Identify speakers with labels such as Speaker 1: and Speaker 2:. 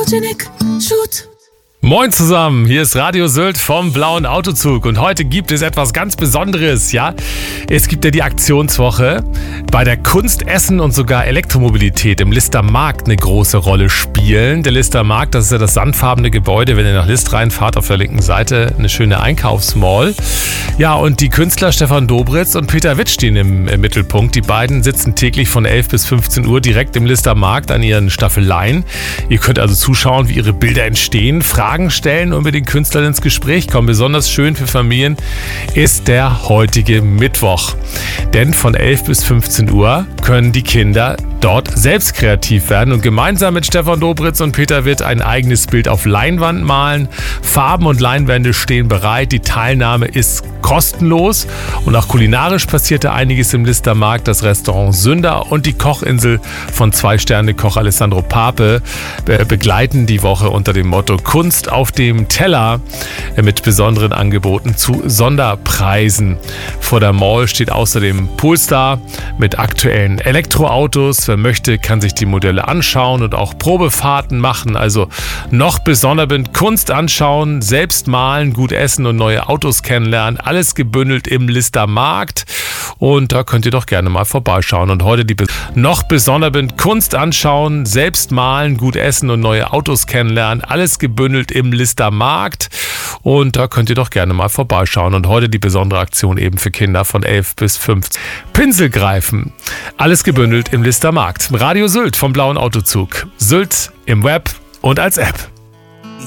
Speaker 1: Photogenic Shoot.
Speaker 2: Moin zusammen, hier ist Radio Sylt vom Blauen Autozug und heute gibt es etwas ganz Besonderes, ja. Es gibt ja die Aktionswoche, bei der Kunst, Essen und sogar Elektromobilität im Lister Markt eine große Rolle spielen. Der Lister Markt, das ist ja das sandfarbene Gebäude, wenn ihr nach List reinfahrt, auf der linken Seite eine schöne Einkaufsmall. Ja, und die Künstler Stefan Dobritz und Peter Witt stehen im Mittelpunkt. Die beiden sitzen täglich von 11 bis 15 Uhr direkt im Lister Markt an ihren Staffeleien. Ihr könnt also zuschauen, wie ihre Bilder entstehen, Fragen stellen und mit den Künstlern ins Gespräch kommen. Besonders schön für Familien ist der heutige Mittwoch. Denn von 11 bis 15 Uhr können die Kinder dort selbst kreativ werden und gemeinsam mit Stefan Dobritz und Peter Witt ein eigenes Bild auf Leinwand malen. Farben und Leinwände stehen bereit. Die Teilnahme ist kostenlos und auch kulinarisch passierte einiges im Lister Markt. Das Restaurant Sünder und die Kochinsel von 2-Sterne-Koch Alessandro Pape begleiten die Woche unter dem Motto Kunst auf dem Teller mit besonderen Angeboten zu Sonderpreisen. Vor der Mall steht außerdem Polestar mit aktuellen Elektroautos. Wer möchte, kann sich die Modelle anschauen und auch Probefahrten machen. Also noch besonderer Kunst anschauen, selbst malen, gut essen und neue Autos kennenlernen. Alles gebündelt im Lister Markt. Und da könnt ihr doch gerne mal vorbeischauen. Und heute die noch besonderer Kunst anschauen, selbst malen, gut essen und neue Autos kennenlernen. Alles gebündelt im Lister Markt. Und da könnt ihr doch gerne mal vorbeischauen. Und heute die besondere Aktion eben für Kinder von 11 bis 15. Pinsel greifen. Alles gebündelt im Lister Markt. Radio Sylt vom Blauen Autozug. Sylt im Web und als App.